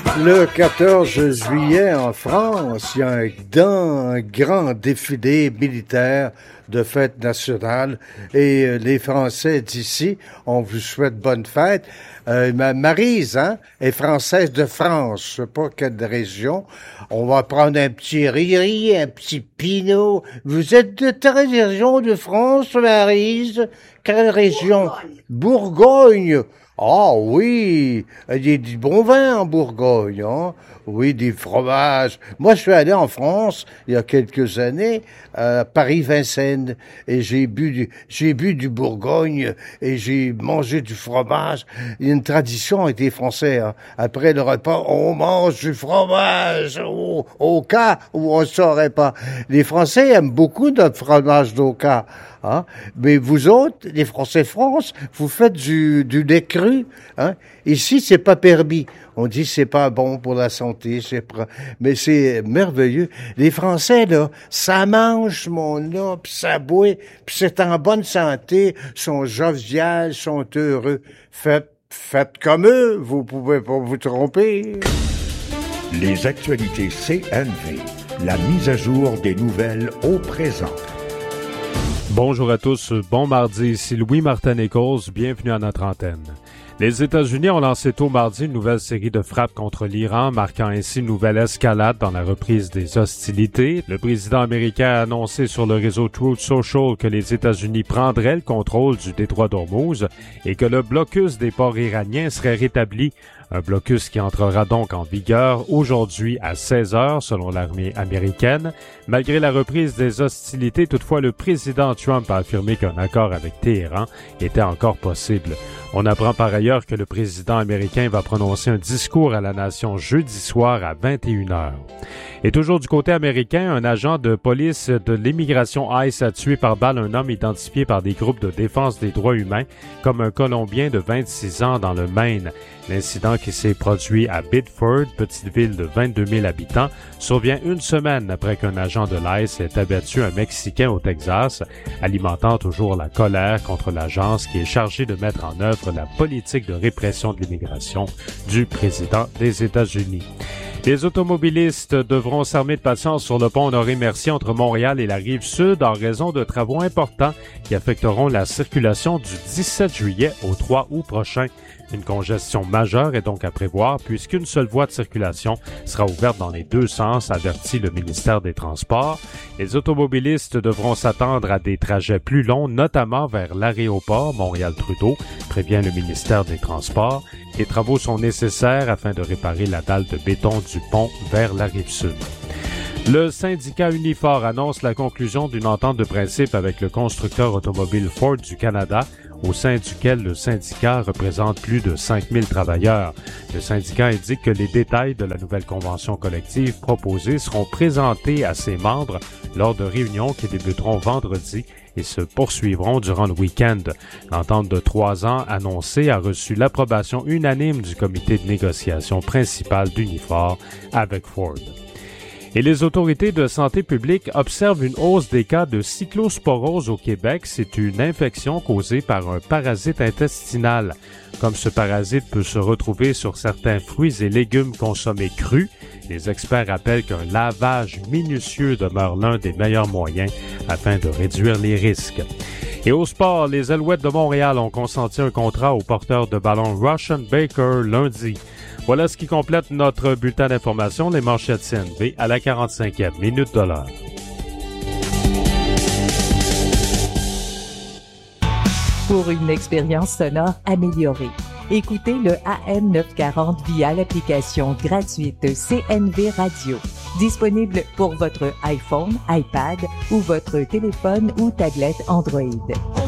Le 14 juillet, en France, il y a un grand défilé militaire de fête nationale et les Français d'ici, on vous souhaite bonne fête. Maryse, est française de France, je sais pas quelle région. On va prendre un petit riri, un petit pinot. Vous êtes de quelle région de France, Maryse? Quelle région? Bourgogne. Ah oui, il y a du bon vin en Bourgogne, hein? Oui, des fromages. Moi, je suis allé en France il y a quelques années, à Paris-Vincennes, et j'ai bu du Bourgogne et j'ai mangé du fromage. Il y a une tradition avec les Français, hein. Après le repas, on mange du fromage au cas où on ne saurait pas. Les Français aiment beaucoup notre fromage d'Oka. Hein? Mais vous autres, les Français de France, vous faites du lait cru, hein? Ici, c'est pas permis. On dit c'est pas bon pour la santé, mais c'est merveilleux. Les Français, là, ça mange, là, pis ça boit, pis c'est en bonne santé, sont joviales, sont heureux. Faites comme eux, vous pouvez pas vous tromper. Les actualités CNV, la mise à jour des nouvelles au présent. Bonjour à tous, bon mardi, ici Louis-Martin Nichols, bienvenue à notre antenne. Les États-Unis ont lancé tôt mardi une nouvelle série de frappes contre l'Iran, marquant ainsi une nouvelle escalade dans la reprise des hostilités. Le président américain a annoncé sur le réseau Truth Social que les États-Unis prendraient le contrôle du détroit d'Ormuz et que le blocus des ports iraniens serait rétabli. Un blocus qui entrera donc en vigueur aujourd'hui à 16 heures selon l'armée américaine. Malgré la reprise des hostilités, toutefois, le président Trump a affirmé qu'un accord avec Téhéran était encore possible. On apprend par ailleurs que le président américain va prononcer un discours à la nation jeudi soir à 21h. Et toujours du côté américain, un agent de police de l'immigration ICE a tué par balle un homme identifié par des groupes de défense des droits humains comme un Colombien de 26 ans dans le Maine. L'incident qui s'est produit à Biddeford, petite ville de 22 000 habitants, survient une semaine après qu'un agent de l'ICE ait abattu un Mexicain au Texas, alimentant toujours la colère contre l'agence qui est chargée de mettre en œuvre la politique de répression de l'immigration du président des États-Unis. Les automobilistes devront s'armer de patience sur le pont Honoré-Mercier entre Montréal et la Rive-Sud en raison de travaux importants qui affecteront la circulation du 17 juillet au 3 août prochain. Une congestion majeure est donc à prévoir puisqu'une seule voie de circulation sera ouverte dans les deux sens, avertit le ministère des Transports. Les automobilistes devront s'attendre à des trajets plus longs, notamment vers l'aéroport Montréal-Trudeau, prévient le ministère des Transports. Les travaux sont nécessaires afin de réparer la dalle de béton du pont vers la Rive-Sud. Le syndicat Unifor annonce la conclusion d'une entente de principe avec le constructeur automobile Ford du Canada, au sein duquel le syndicat représente plus de 5000 travailleurs. Le syndicat indique que les détails de la nouvelle convention collective proposée seront présentés à ses membres lors de réunions qui débuteront vendredi et se poursuivront durant le week-end. L'entente de 3 ans annoncée a reçu l'approbation unanime du comité de négociation principal d'Unifor avec Ford. Et les autorités de santé publique observent une hausse des cas de cyclosporose au Québec. C'est une infection causée par un parasite intestinal. Comme ce parasite peut se retrouver sur certains fruits et légumes consommés crus, les experts rappellent qu'un lavage minutieux demeure l'un des meilleurs moyens afin de réduire les risques. Et au sport, les Alouettes de Montréal ont consenti un contrat au porteur de ballon Russian Baker lundi. Voilà ce qui complète notre bulletin d'information, les manchettes CNV à la 45e minute de l'heure. Pour une expérience sonore améliorée, écoutez le AM 940 via l'application gratuite CNV Radio, disponible pour votre iPhone, iPad ou votre téléphone ou tablette Android.